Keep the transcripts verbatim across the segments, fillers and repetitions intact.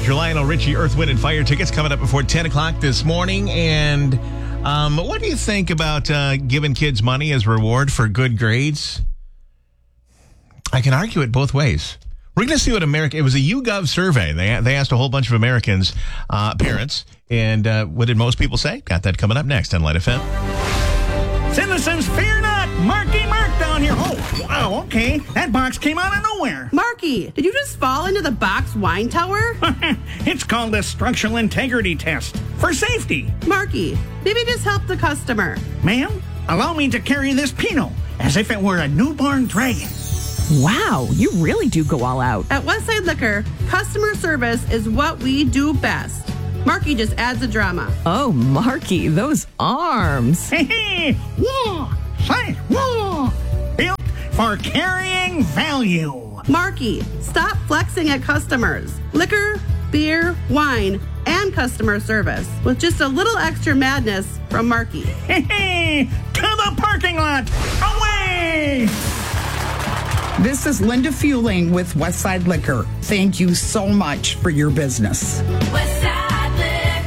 Got your Lionel Richie Earth, Wind, and Fire tickets coming up before ten o'clock this morning. And um, what do you think about uh, giving kids money as reward for good grades? I can argue it both ways. We're going to see what America... It was a YouGov survey. They they asked a whole bunch of Americans, uh, parents, and uh, what did most people say? Got that coming up next on Light F M. Citizens, fear not! Marky Mark down here. Oh, wow, okay. That box came out of nowhere. Marky, did you just fall into the box wine tower? It's called a structural integrity test for safety. Marky, maybe just help the customer. Ma'am, allow me to carry this Pinot as if it were a newborn dragon. Wow, you really do go all out. At Westside Liquor, customer service is what we do best. Marky just adds a drama. Oh, Marky, those arms. Hey, hey, whoa, say, whoa, built for carrying value. Marky, stop flexing at customers. Liquor, beer, wine, and customer service with just a little extra madness from Marky. Hey, hey, to the parking lot, away! This is Linda Fueling with Westside Liquor. Thank you so much for your business. Westside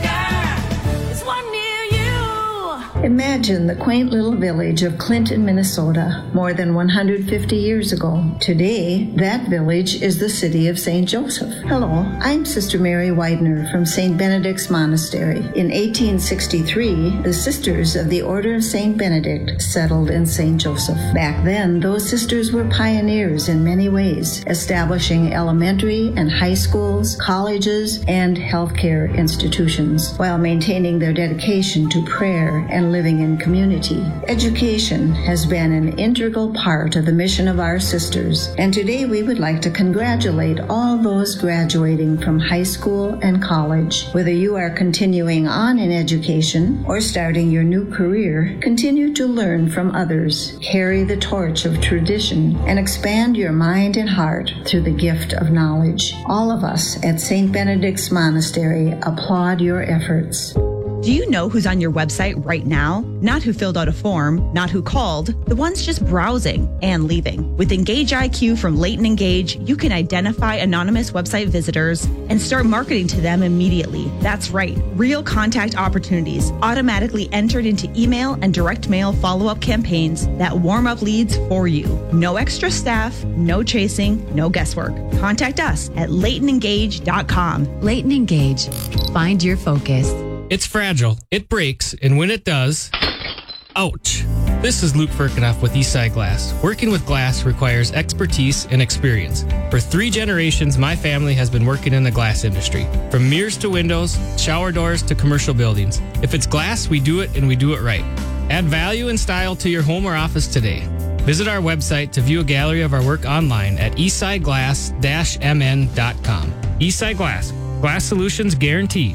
Liquor is one near you. Imagine the quaint little village of Clinton, Minnesota, more than one hundred fifty years ago. Today, that village is the city of Saint Joseph. Hello, I'm Sister Mary Widener from Saint Benedict's Monastery. In eighteen sixty-three, the Sisters of the Order of Saint Benedict settled in Saint Joseph. Back then, those sisters were pioneers in many ways, establishing elementary and high schools, colleges, and healthcare institutions, while maintaining their dedication to prayer and living in community. Education has been an integral part of the mission of our sisters, and today we would like to congratulate all those graduating from high school and college. Whether you are continuing on in education or starting your new career, continue to learn from others, carry the torch of tradition, and expand your mind and heart through the gift of knowledge. All of us at Saint Benedict's Monastery applaud your efforts. Do you know who's on your website right now? Not who filled out a form, not who called, the ones just browsing and leaving. With Engage I Q from Leighton Engage, you can identify anonymous website visitors and start marketing to them immediately. That's right, real contact opportunities automatically entered into email and direct mail follow-up campaigns that warm up leads for you. No extra staff, no chasing, no guesswork. Contact us at leighton engage dot com. Leighton Engage. Find your focus. It's fragile, it breaks, and when it does, ouch. This is Luke Firkinoff with Eastside Glass. Working with glass requires expertise and experience. For three generations, my family has been working in the glass industry. From mirrors to windows, shower doors to commercial buildings. If it's glass, we do it and we do it right. Add value and style to your home or office today. Visit our website to view a gallery of our work online at eastside glass dash m n dot com. Eastside Glass. Glass solutions guaranteed.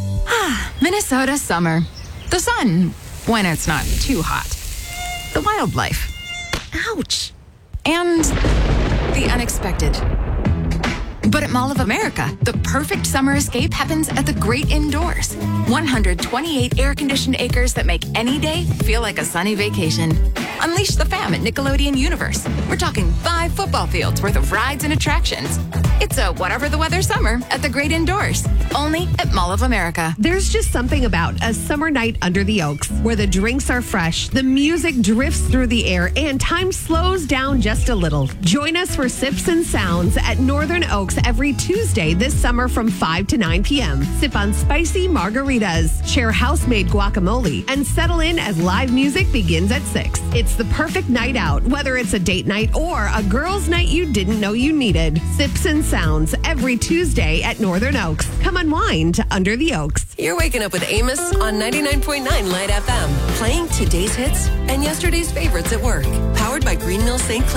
Minnesota summer. The sun, when it's not too hot. The wildlife. Ouch. And the unexpected. But at Mall of America, the perfect summer escape happens at the great indoors. one hundred twenty-eight air-conditioned acres that make any day feel like a sunny vacation. Unleash the fam at Nickelodeon Universe. We're talking five football fields worth of rides and attractions. It's a whatever the weather summer at the great indoors. Only at Mall of America. There's just something about a summer night under the Oaks where the drinks are fresh, the music drifts through the air, and time slows down just a little. Join us for Sips and Sounds at Northern Oaks every Tuesday this summer from five to nine p.m. Sip on spicy margaritas, share house-made guacamole, and settle in as live music begins at six. It's the perfect night out, whether it's a date night or a girls' night you didn't know you needed. Sips and Sounds every Tuesday at Northern Oaks. Come unwind under the Oaks. You're waking up with Amos on ninety-nine point nine Light F M, playing today's hits and yesterday's favorites at work. Powered by Green Mill Saint Cloud.